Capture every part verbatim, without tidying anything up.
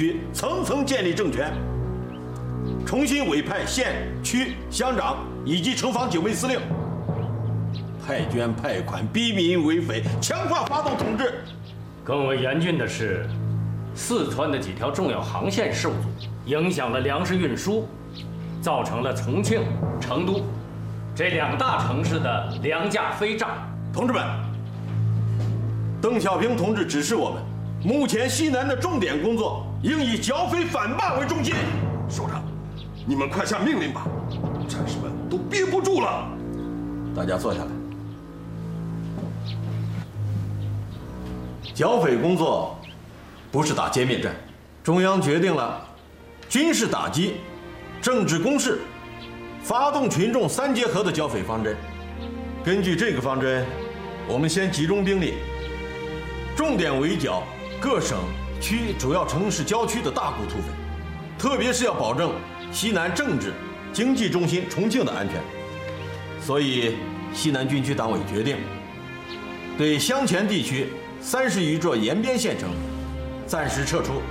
区层层建立政权，重新委派县区乡长以及城防警卫司令，派捐派款，逼民为匪，强化发动统治。 更为严峻的是，四川的几条重要航线受阻，影响了粮食运输，造成了重庆、成都这两大城市的粮价飞涨。 同志们，邓小平同志指示我们，目前西南的重点工作应以剿匪反霸为中心。 首长，你们快下命令吧，战士们都憋不住了。 大家坐下来。剿匪工作不是打歼灭战，中央决定了军事打击、政治攻势、发动群众三结合的剿匪方针。根据这个方针，我们先集中兵力，重点围剿各省区主要城市郊区的大股土匪，特别是要保证西南政治、经济中心重庆的安全。所以，西南军区党委决定对湘黔地区三十余座沿边县城暂时撤出。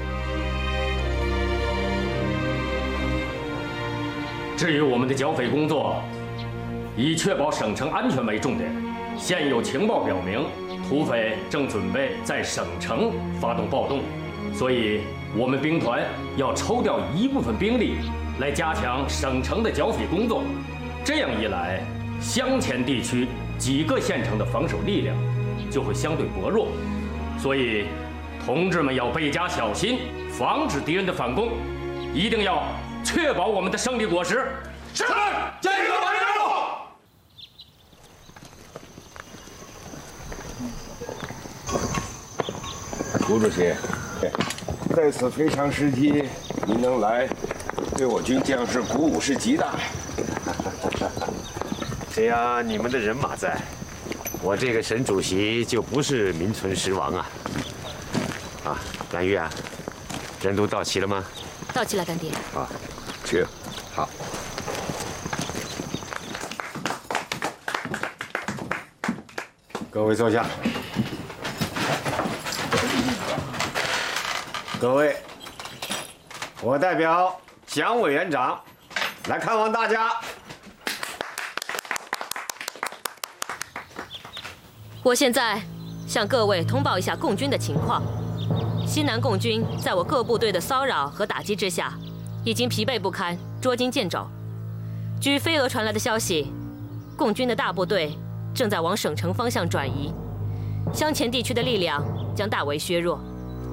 至于我们的剿匪工作，以确保省城安全为重点。现有情报表明，土匪正准备在省城发动暴动，所以我们兵团要抽调一部分兵力来加强省城的剿匪工作。这样一来，湘黔地区几个县城的防守力量就会相对薄弱，所以同志们要倍加小心，防止敌人的反攻，一定要确保我们的胜利果实。 是，加油，马上入。 胡主席，在此非常时期，您能来，对我军将士鼓舞是极大。 只要你们的人马在，我这个省主席就不是名存实亡啊！啊，蓝玉啊，人都到齐了吗？ 到齐了，干爹。 啊，请。好。 各位坐下。各位，我代表蒋委员长来看望大家。 我现在向各位通报一下共军的情况。西南共军在我各部队的骚扰和打击之下，已经疲惫不堪，捉襟见肘。据飞蛾传来的消息，共军的大部队正在往省城方向转移，湘黔地区的力量将大为削弱。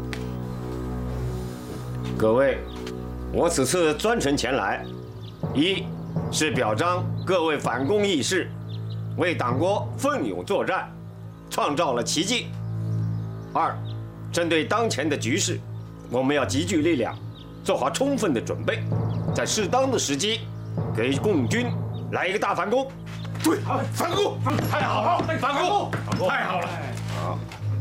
各位，我此次专程前来，一是表彰各位反攻义士，为党国奋勇作战，创造了奇迹；二，针对当前的局势，我们要集聚力量，做好充分的准备，在适当的时机，给共军来一个大反攻。 对，反攻，太好了，反攻，太好了。 好，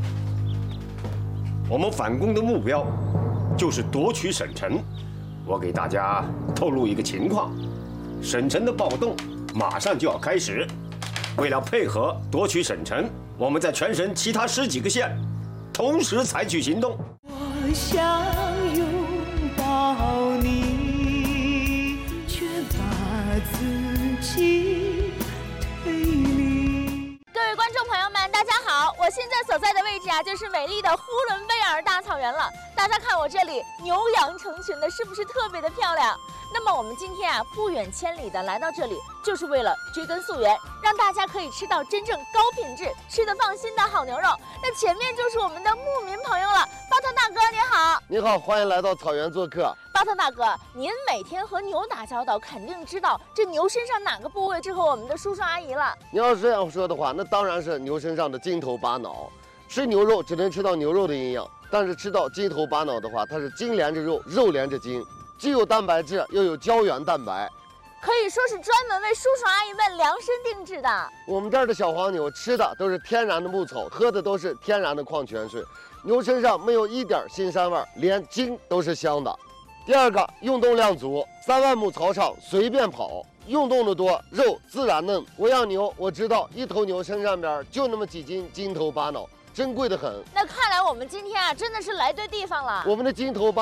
我们反攻的目标就是夺取省城。我给大家透露一个情况，省城的暴动马上就要开始。为了配合夺取省城，我们在全省其他十几个县同时采取行动。 我想拥抱你，却把自己推离。 各位观众朋友们，大家好！我现在所在的位置啊，就是美丽的呼伦贝尔大草原了。大家看我这里牛羊成群的，是不是特别的漂亮？那么我们今天啊，不远千里的来到这里，就是为了追根溯源，让大家可以吃到真正高品质、吃得放心的好牛肉。那前面就是我们的牧民朋友了，巴特大哥你好。 你好，欢迎来到草原做客。 巴特大哥，您每天和牛打交道，肯定知道这牛身上哪个部位适合我们的叔叔阿姨了。 你要是这样说的话，那当然是牛身上的筋头巴脑。吃牛肉只能吃到牛肉的营养，但是吃到筋头巴脑的话，它是筋连着肉，肉连着筋，既有蛋白质，又有胶原蛋白， 可以说是专门为叔叔阿姨们量身定制的。 我们这儿的小黄牛吃的都是天然的牧草，喝的都是天然的矿泉水，牛身上没有一点腥膻味，连筋都是香的。第二个，运动量足，三万亩草场随便跑，运动的多，肉自然嫩。我养牛，我知道一头牛身上边就那么几斤筋头巴脑，珍贵的很。 那看来我们今天啊，真的是来对地方了。 我们的筋头巴